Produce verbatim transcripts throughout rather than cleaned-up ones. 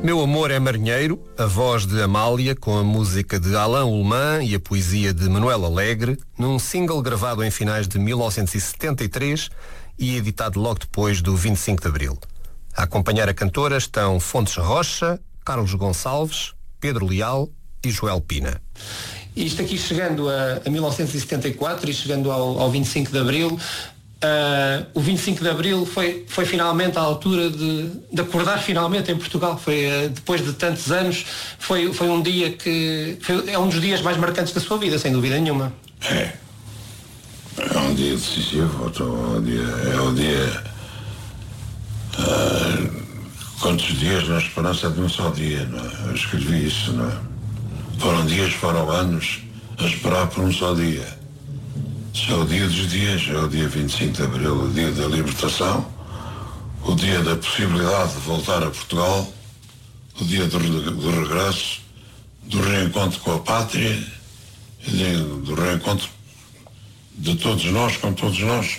Meu Amor é Marinheiro, a voz de Amália, com a música de Alain Ullmann e a poesia de Manuel Alegre, num single gravado em finais de mil novecentos e setenta e três e editado logo depois do vinte e cinco de Abril. A acompanhar a cantora estão Fontes Rocha, Carlos Gonçalves, Pedro Leal e Joel Pina. Isto aqui chegando a, a mil novecentos e setenta e quatro e chegando ao, ao vinte e cinco de Abril, Uh, o vinte e cinco de Abril foi, foi finalmente a altura de, de acordar finalmente em Portugal. Foi, uh, depois de tantos anos, foi, foi um dia que foi, é um dos dias mais marcantes da sua vida, sem dúvida nenhuma. É, é um dia decisivo, é um dia, é um dia uh, quantos dias na esperança de um só dia, não é? Eu escrevi isso, não é? Foram dias, foram anos a esperar por um só dia. É o dia dos dias, é o dia vinte e cinco de Abril, o dia da libertação, o dia da possibilidade de voltar a Portugal, o dia do, do regresso, do reencontro com a pátria, do reencontro de todos nós com todos nós.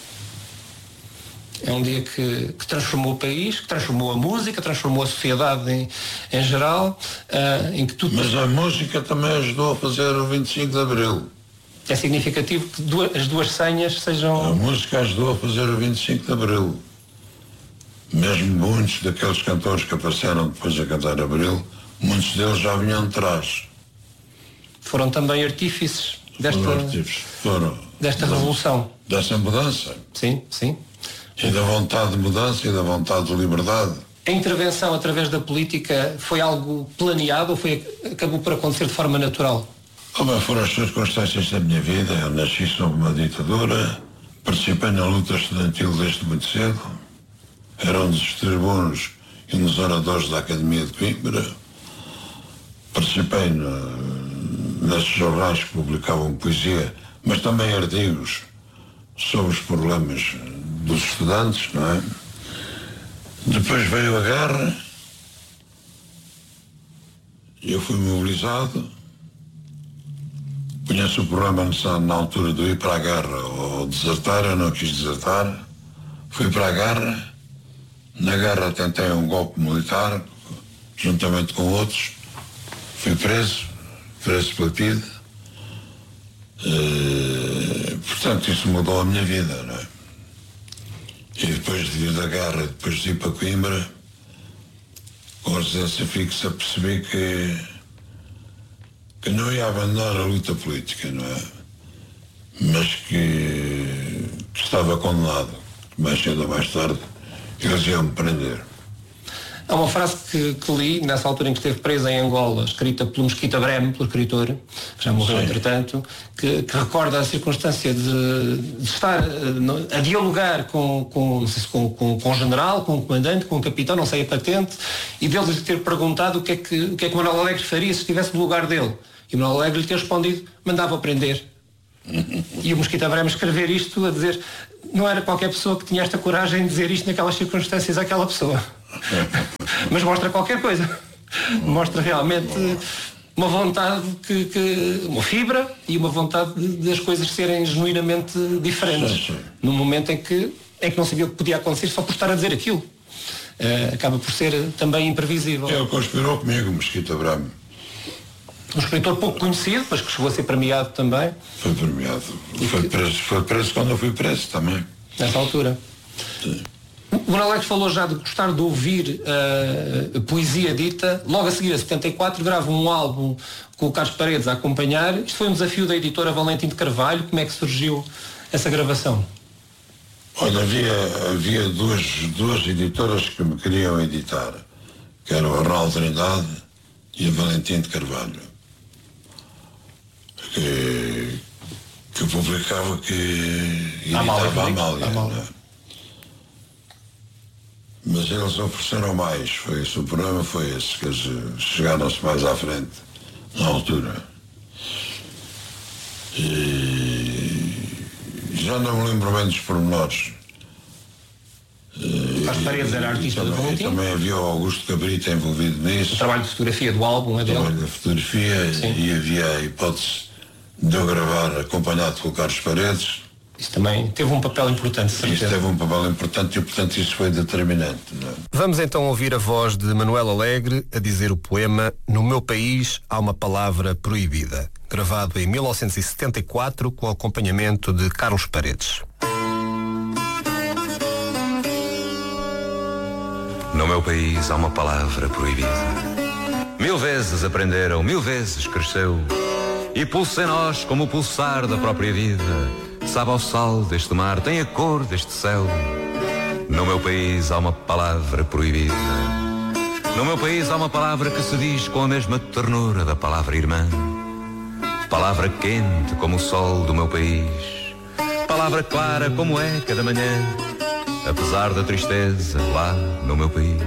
É um dia que, que transformou o país, que transformou a música, transformou a sociedade em, em geral, uh, em que tudo... Mas a música também ajudou a fazer o vinte e cinco de Abril. É significativo que duas, as duas senhas sejam... A música ajudou a fazer o vinte e cinco de Abril. Mesmo muitos daqueles cantores que apareceram depois a cantar Abril, muitos deles já vinham de trás. Foram também artífices desta, foram artífices. Foram desta revolução. Dessa mudança. Sim, sim. E da vontade de mudança e da vontade de liberdade. A intervenção através da política foi algo planeado ou foi, acabou por acontecer de forma natural? Oh, bem, foram as circunstâncias da minha vida. Eu nasci sob uma ditadura, participei na luta estudantil desde muito cedo, era um dos tribunos e um dos oradores da Academia de Coimbra, participei no, nesses jornais que publicavam poesia, mas também artigos sobre os problemas dos estudantes, não é? Depois veio a guerra, eu fui mobilizado. Conheço o problema na altura de ir para a guerra ou desertar, eu não quis desertar. Fui para a guerra. Na guerra tentei um golpe militar, juntamente com outros. Fui preso, preso pela P I D. E, portanto, isso mudou a minha vida, não é? E depois de vir da guerra, depois de ir para Coimbra, com a residência fixa, percebi que que não ia abandonar a luta política, não é? Mas que, que estava condenado, mais cedo ou mais tarde, eles iam-me prender. Há uma frase que, que li, nessa altura em que esteve preso em Angola, escrita pelo Mesquita Breme, pelo escritor, que já morreu entretanto, que, que recorda a circunstância de, de estar uh, a dialogar com, com, não sei se com, com, com o general, com o comandante, com o capitão, não sei a patente, e dele lhe ter perguntado o que é que o que é que Manuel Alegre faria se estivesse no lugar dele. E Manuel Alegre lhe ter respondido, mandava prender. E o Mesquita Breme escrever isto a dizer, não era qualquer pessoa que tinha esta coragem de dizer isto naquelas circunstâncias àquela pessoa. Mas mostra qualquer coisa. Mostra realmente uma vontade que, que uma fibra e uma vontade de, de as coisas serem genuinamente diferentes. Sim, sim. Num momento em que, em que não sabia o que podia acontecer só por estar a dizer aquilo. Uh, acaba por ser também imprevisível. Ele conspirou comigo, Mesquita Breme. Um escritor pouco conhecido, mas que chegou a ser premiado também. Foi premiado. Foi preso, foi preso quando eu fui preso também. Nessa altura. Sim. O Manuel Alegre falou já de gostar de ouvir uh, poesia dita. Logo a seguir, a setenta e quatro, grava um álbum com o Carlos Paredes a acompanhar. Isto foi um desafio da editora Valentim de Carvalho. Como é que surgiu essa gravação? Olha, havia, havia duas, duas editoras que me queriam editar, que eram a Arnaldo Trindade e a Valentim de Carvalho, que, que publicava, que editava a Amália. Amália. Mas eles ofereceram mais, foi esse, o problema foi esse, que eles chegaram-se mais à frente, na altura. E já não me lembro bem dos pormenores. O Carlos Paredes era artista do Valentim. Também havia o Augusto Cabrita envolvido nisso. O trabalho de fotografia do álbum é dele. O trabalho da fotografia. Sim. E havia a hipótese de eu gravar acompanhado pelo Carlos Paredes. Isso também teve um papel importante. Isso teve um papel importante e, portanto, isso foi determinante. Não é? Vamos então ouvir a voz de Manuel Alegre a dizer o poema No Meu País Há Uma Palavra Proibida, gravado em mil novecentos e setenta e quatro com acompanhamento de Carlos Paredes. No meu país há uma palavra proibida. Mil vezes aprenderam, mil vezes cresceu, e pulsa em nós como o pulsar da própria vida. Sabe ao sal deste mar, tem a cor deste céu. No meu país há uma palavra proibida. No meu país há uma palavra que se diz com a mesma ternura da palavra irmã. Palavra quente como o sol do meu país. Palavra clara como é cada manhã, apesar da tristeza lá no meu país.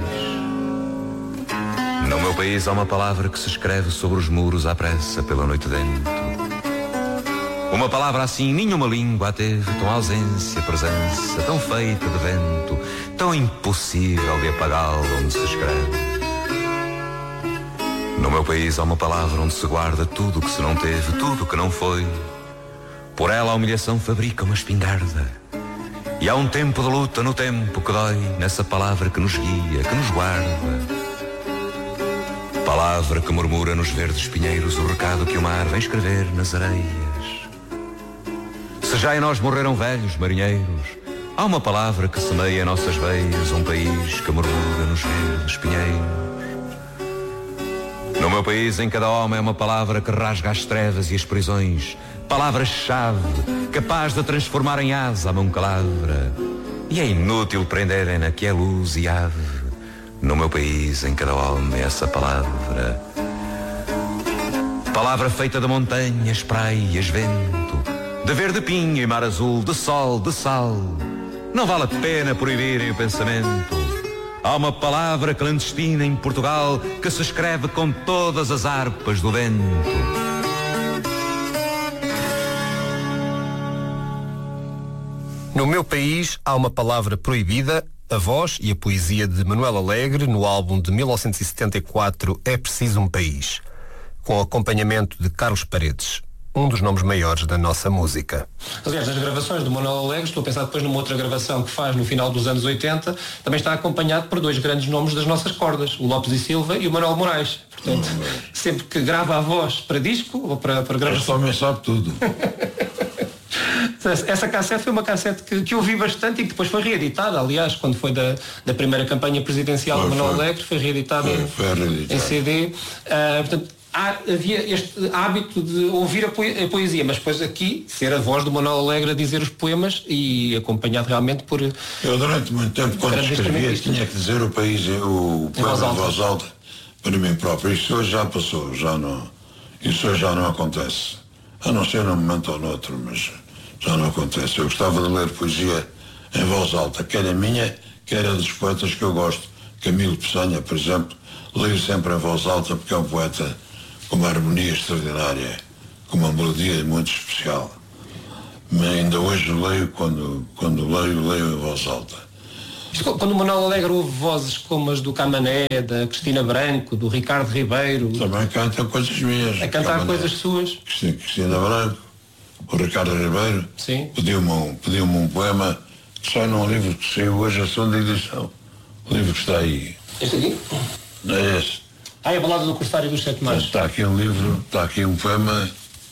No meu país há uma palavra que se escreve sobre os muros à pressa pela noite dentro. Uma palavra assim nenhuma língua a teve, tão ausência, presença, tão feita de vento, tão impossível de apagá-la onde se escreve. No meu país há uma palavra onde se guarda tudo o que se não teve, tudo o que não foi. Por ela a humilhação fabrica uma espingarda. E há um tempo de luta no tempo que dói, nessa palavra que nos guia, que nos guarda. Palavra que murmura nos verdes pinheiros o recado que o mar vem escrever nas areias. Se já em nós morreram velhos marinheiros, há uma palavra que semeia em nossas veias um país que murmura nos verdes pinheiros. No meu país em cada homem é uma palavra que rasga as trevas e as prisões, palavra-chave capaz de transformar em asa a mão que lavra, e é inútil prenderem-na que é luz e ave. No meu país em cada homem essa palavra, palavra feita de montanhas, praias, vento, de verde pinho e mar azul, de sol, de sal. Não vale a pena proibirem o pensamento. Há uma palavra clandestina em Portugal que se escreve com todas as harpas do vento. No meu país há uma palavra proibida, a voz e a poesia de Manuel Alegre no álbum de mil novecentos e setenta e quatro É Preciso um País, com acompanhamento de Carlos Paredes, um dos nomes maiores da nossa música. Aliás, nas gravações do Manuel Alegre, estou a pensar depois numa outra gravação que faz no final dos anos oitenta, também está acompanhado por dois grandes nomes das nossas cordas, o Lopes e Silva e o Manuel Moraes. Portanto, hum, sempre que grava a voz para disco ou para, para gravação... Este homem sabe tudo. Essa cassete foi uma cassete que, que eu vi bastante e que depois foi reeditada, aliás, quando foi da, da primeira campanha presidencial foi, do Manuel foi. Alegre, foi reeditada foi, em, foi em C D. Uh, portanto, há, havia este hábito de ouvir a, poe- a poesia, mas depois aqui ser a voz do Manuel Alegre a dizer os poemas e acompanhado realmente por... Eu durante muito tempo, quando escrevia, tinha que dizer o país, o poema em voz alta para mim próprio. Isso hoje já passou, já não, isso hoje já não acontece. A não ser num momento ou noutro, mas já não acontece. Eu gostava de ler poesia em voz alta, quer a minha, quer a dos poetas que eu gosto. Camilo Peçanha, por exemplo, leio sempre em voz alta porque é um poeta com uma harmonia extraordinária, com uma melodia muito especial. Mas ainda hoje leio, quando, quando leio, leio em voz alta. Quando o Manuel Alegre ouve vozes como as do Camané, da Cristina Branco, do Ricardo Ribeiro... Também canta coisas minhas. A cantar Camané, coisas suas. Cristina, Cristina Branco, o Ricardo Ribeiro, sim, pediu-me um, pediu-me um poema que sai num livro que saiu hoje a segunda edição. O livro que está aí. Este aqui? É esse. Ah, é a Balada do Corsário dos Sete Mares. Está aqui um livro, está aqui um poema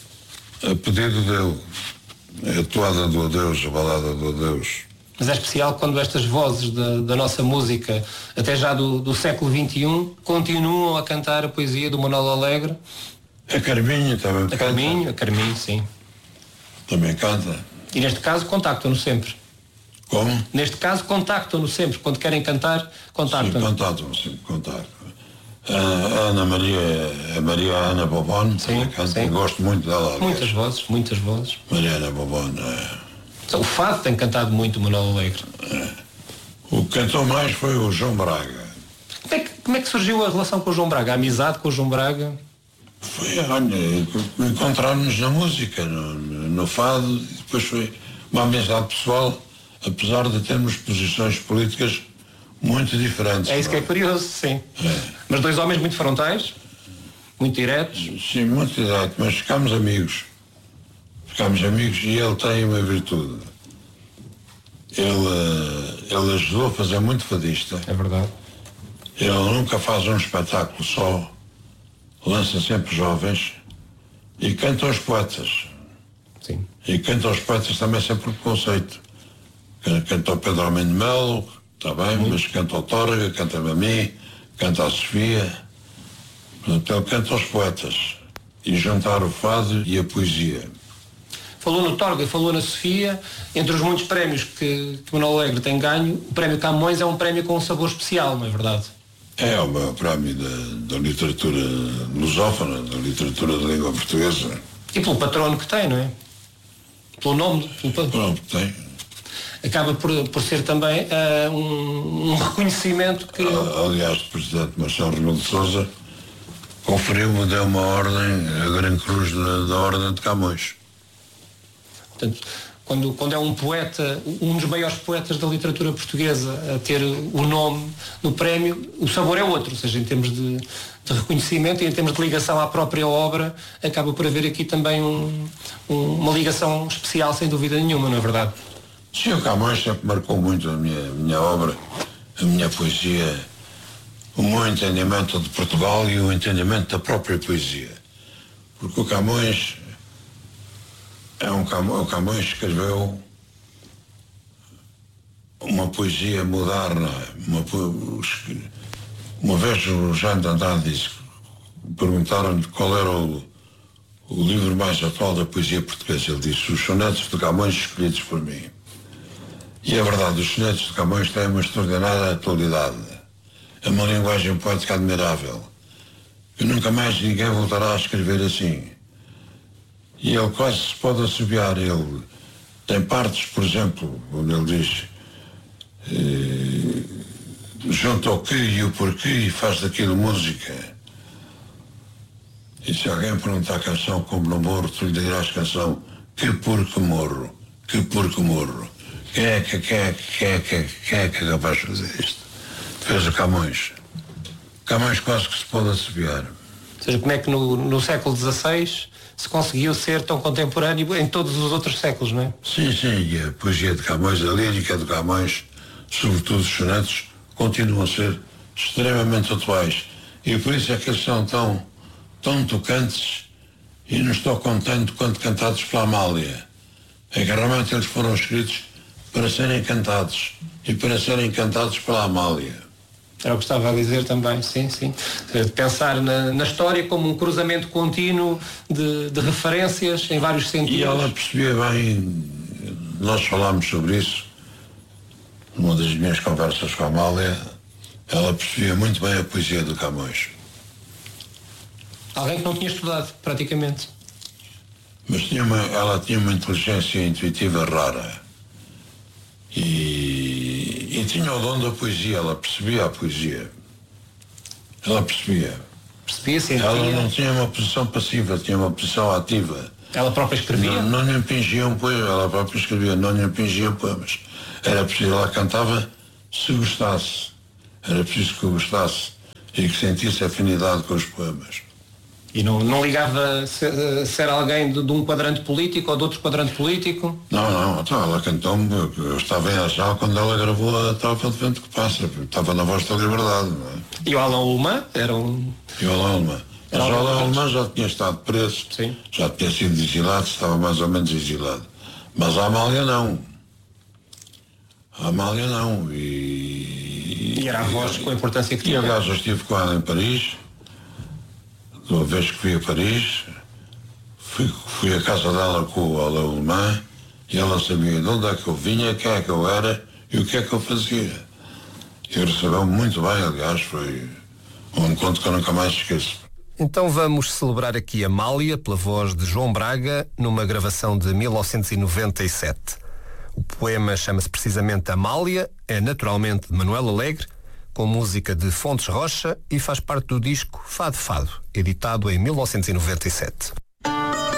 a pedido dele. É a toada do adeus, a balada do adeus. Mas é especial quando estas vozes da, da nossa música, até já do, do século vinte e um, continuam a cantar a poesia do Manuel Alegre. A Carminho também a canta. Carminho, a Carminho, sim. Também canta. E neste caso contactam-no sempre. Como? Neste caso contactam-no sempre. Quando querem cantar, contactam-no. Sim, contactam-no sempre, contactam. A Ana Maria, a Maria Ana Bobon, sim, canta. Sim. Gosto muito dela. Aliás. Muitas vozes, muitas vozes. Maria Ana Bobon, é. O fado tem cantado muito o Manuel Alegre. É. O que cantou mais foi o João Braga. Como é, que, como é que surgiu a relação com o João Braga? A amizade com o João Braga? Foi, olha, encontrarmos na música, no, no fado, e depois foi uma amizade pessoal, apesar de termos posições políticas muito diferentes. É isso que é curioso, sim. É. Mas dois homens muito frontais, muito diretos. Sim, muito direto, mas ficámos amigos. Ficámos amigos e ele tem uma virtude. ele, ele ajudou a fazer muito fadista. É verdade. Ele nunca faz um espetáculo só, lança sempre jovens e canta aos poetas. Sim. E canta aos poetas também sem preconceito. Canta ao Pedro Homem de Melo, está bem, muito. Mas canta ao Torga, canta-me a mim, canta à Sofia. Portanto, ele canta aos poetas. E juntar o fado e a poesia. Falou no Torga, falou na Sofia. Entre os muitos prémios que, que Manuel Alegre tem ganho, o prémio Camões é um prémio com um sabor especial, não é verdade? É o maior prémio da, da literatura lusófona, da literatura da língua portuguesa. E pelo patrono que tem, não é? Pelo nome. Pelo patrono que tem. Acaba por, por ser também uh, um, um reconhecimento que... Aliás, o presidente Marcelo Rebelo de Sousa conferiu-me, deu uma ordem, a Grande Cruz da, da Ordem de Camões. Portanto, quando, quando é um poeta, um dos maiores poetas da literatura portuguesa a ter o nome no prémio, o sabor é outro, ou seja, em termos de, de reconhecimento e em termos de ligação à própria obra, acaba por haver aqui também um, um, uma ligação especial, sem dúvida nenhuma, não é verdade? Sim, o Camões sempre marcou muito a minha, a minha obra, a minha poesia, o meu entendimento de Portugal e o entendimento da própria poesia. Porque o Camões é um Camões, o Camões escreveu uma poesia moderna. Uma, uma vez o Jaime de Andrade disse, perguntaram-lhe qual era o, o livro mais atual da poesia portuguesa. Ele disse, os sonetos de Camões escolhidos por mim. E é verdade, os sonetos de Camões têm uma extraordinária atualidade. É uma linguagem poética admirável, que nunca mais ninguém voltará a escrever assim. E ele quase se pode assobiar. Ele tem partes, por exemplo, onde ele diz eh, junta o que e o porquê e faz daquilo música. E se alguém perguntar a canção como não morro, tu lhe dirás canção que porque morro, que porque morro. Quem é que, quem é, quem é, quem é, quem é que é capaz de fazer isto? Fez o Camões. Camões quase que se pode assobiar. Ou seja, como é que no, no século dezasseis se conseguiu ser tão contemporâneo em todos os outros séculos, não é? Sim, sim, e a poesia de Camões, a lírica de Camões, sobretudo os sonetos, continuam a ser extremamente atuais. E por isso é que eles são tão, tão tocantes e nos tocam tanto quanto cantados pela Amália. É que realmente eles foram escritos para serem cantados e para serem cantados pela Amália. Era o que estava a dizer também, sim, sim. Pensar na, na história como um cruzamento contínuo de, de referências em vários sentidos. E ela percebia bem, nós falámos sobre isso, numa das minhas conversas com a Amália, ela percebia muito bem a poesia do Camões. Alguém que não tinha estudado, praticamente. Mas tinha uma, ela tinha uma inteligência intuitiva rara. E, e tinha o dom da poesia, ela percebia a poesia. Ela percebia. Percebia, sentia. Ela não tinha uma posição passiva, tinha uma posição ativa. Ela própria escrevia? Não, não lhe impingiam poemas, ela própria escrevia, não lhe impingiam poemas. Era preciso, ela cantava se gostasse. Era preciso que eu gostasse e que sentisse afinidade com os poemas. E não, não ligava se, se era alguém de, de um quadrante político ou de outro quadrante político? Não, não, então ela cantou-me, eu estava em Ajal quando ela gravou a Tropa de Vento que Passa, estava na Voz da Liberdade, não é? E o Alain Ullmann era um... E o Alain Ullmann. Mas o Alain Ullmann já tinha estado preso, sim, já tinha sido exilado, estava mais ou menos exilado. Mas a Amália não. A Amália não. E, e era a voz com a importância que tinha. E aliás, eu estive com ela em Paris. Uma vez que fui a Paris, fui, fui à casa dela com o Alain Ullmann e ela sabia de onde é que eu vinha, quem é que eu era e o que é que eu fazia. E recebeu-me muito bem, aliás, foi um encontro que eu nunca mais esqueço. Então vamos celebrar aqui Amália pela voz de João Braga numa gravação de mil novecentos e noventa e sete. O poema chama-se precisamente Amália, é naturalmente de Manuel Alegre, com música de Fontes Rocha e faz parte do disco Fado Fado, editado em mil novecentos e noventa e sete.